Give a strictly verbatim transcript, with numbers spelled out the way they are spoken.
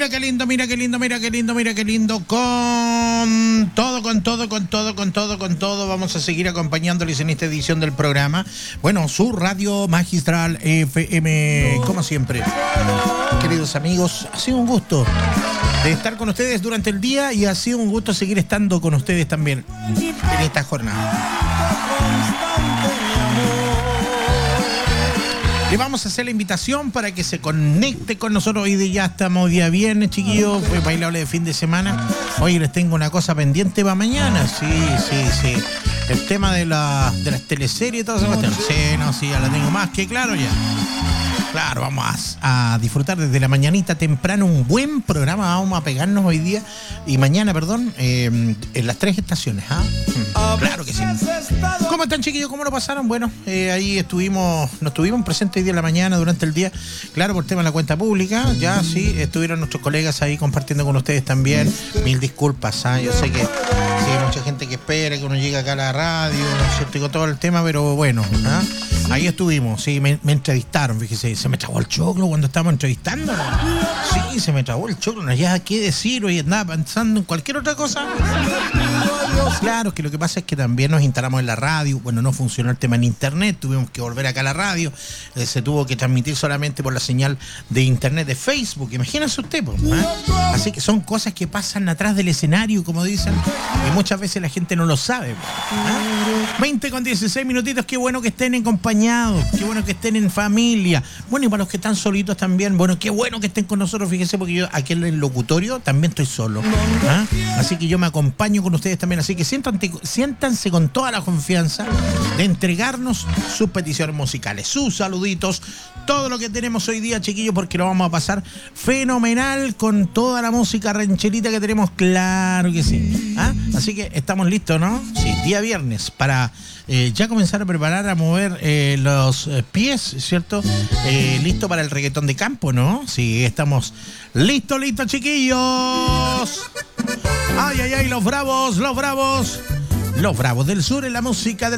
Mira qué lindo, mira qué lindo, mira qué lindo, mira qué lindo. Con todo, con todo, con todo, con todo, con todo. Vamos a seguir acompañándoles en esta edición del programa. Bueno, su radio magistral F M, como siempre. Queridos amigos, ha sido un gusto de estar con ustedes durante el día y ha sido un gusto seguir estando con ustedes también en esta jornada. Le vamos a hacer la invitación para que se conecte con nosotros. Hoy de ya estamos día viernes, chiquillos. Fue bailable de fin de semana. Hoy les tengo una cosa pendiente para mañana. Sí, sí, sí. El tema de, la, de las teleseries y todo eso. Sí, no, sí, ya la tengo más que claro ya. Claro, vamos a, a disfrutar desde la mañanita temprano un buen programa. Vamos a pegarnos hoy día y mañana, perdón, eh, en las tres estaciones. ¿Ah? ¿eh? Claro que sí. ¿Cómo están, chiquillos? ¿Cómo lo pasaron? Bueno, eh, ahí estuvimos, nos estuvimos presentes hoy día en la mañana, durante el día. Claro, por tema de la cuenta pública. Ya sí, estuvieron nuestros colegas ahí compartiendo con ustedes también. Mil disculpas. ¿ah? Yo sé que sí, hay mucha gente que espera que uno llegue acá a la radio, ¿no es cierto? Y con todo el tema, pero bueno, ¿ah? Ahí estuvimos, sí, me, me entrevistaron, fíjese, se me trabó el choclo cuando estábamos entrevistando. Sí, se me trabó el choclo, no había qué decir, hoy andaba pensando en cualquier otra cosa. Claro, que lo que pasa es que también nos instalamos en la radio, bueno, no funcionó el tema en internet, tuvimos que volver acá a la radio, eh, se tuvo que transmitir solamente por la señal de internet de Facebook, imagínense usted, pues, ¿eh? Así que son cosas que pasan atrás del escenario, como dicen, y muchas veces la gente no lo sabe. ¿eh? veinte con dieciséis minutitos, qué bueno que estén en compañía. Qué bueno que estén en familia. Bueno, y para los que están solitos también, bueno, qué bueno que estén con nosotros. Fíjense, porque yo aquí en el locutorio también estoy solo. ¿Ah? Así que yo me acompaño con ustedes también. Así que siéntanse, siéntanse con toda la confianza de entregarnos sus peticiones musicales, sus saluditos, todo lo que tenemos hoy día, chiquillos, porque lo vamos a pasar fenomenal con toda la música rancherita que tenemos. Claro que sí. ¿Ah? Así que estamos listos, ¿no? Sí, día viernes para eh, ya comenzar a preparar, a mover eh, los eh, pies, ¿cierto? Eh, listo para el reggaetón de campo, ¿no? Sí, estamos listos, listos, chiquillos. Ay, ay, ay, los bravos, los bravos. Los bravos del sur en la música de